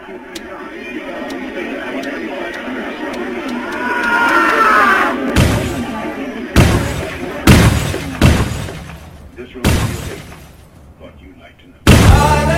This will be your thought you'd like to know.